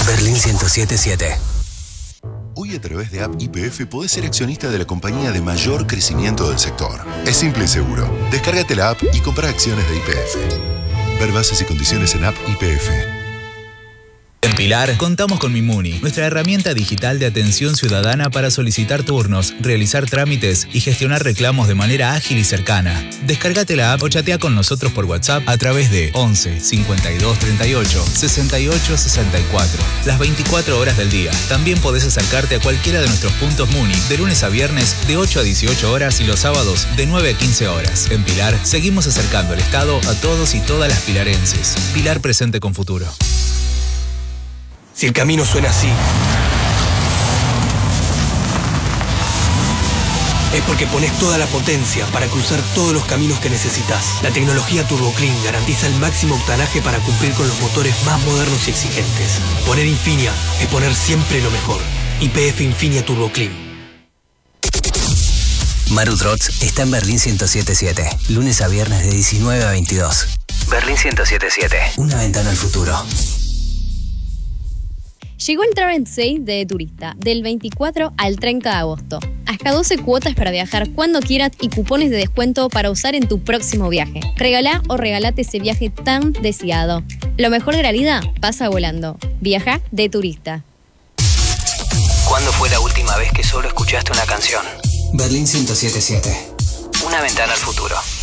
Berlín 107.7. Hoy a través de App YPF podés ser accionista de la compañía de mayor crecimiento del sector. Es simple y seguro. Descárgate la app y compra acciones de YPF. Ver bases y condiciones en App YPF. En Pilar, contamos con Mimuni, nuestra herramienta digital de atención ciudadana para solicitar turnos, realizar trámites y gestionar reclamos de manera ágil y cercana. Descárgate la app o chatea con nosotros por WhatsApp a través de 11 52 38 68 64. Las 24 horas del día. También podés acercarte a cualquiera de nuestros puntos Muni de lunes a viernes de 8 a 18 horas y los sábados de 9 a 15 horas. En Pilar, seguimos acercando el Estado a todos y todas las pilarenses. Pilar presente con futuro. Si el camino suena así, es porque pones toda la potencia para cruzar todos los caminos que necesitas. La tecnología Turbo Clean garantiza el máximo octanaje para cumplir con los motores más modernos y exigentes. Poner Infinia es poner siempre lo mejor. YPF Infinia Turbo Clean. Maru Trotz está en Berlín 107.7, lunes a viernes de 19 a 22. Berlín 107.7, una ventana al futuro. Llegó el Travel Sale de Turista, del 24 al 30 de agosto. Hasta 12 cuotas para viajar cuando quieras y cupones de descuento para usar en tu próximo viaje. Regalá o regalate ese viaje tan deseado. Lo mejor de la vida pasa volando. Viaja de Turista. ¿Cuándo fue la última vez que solo escuchaste una canción? Berlín 107.7, una ventana al futuro.